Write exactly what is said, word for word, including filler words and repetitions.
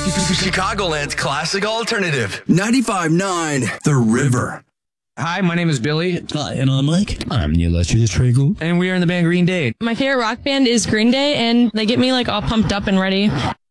Chicagoland's classic alternative. ninety-five point nine The River. Hi, my name is Billy. Hi, and I'm Mike. I'm Neil Trigo. And we are in the band Green Day. My favorite rock band is Green Day, and they get me like all pumped up and ready.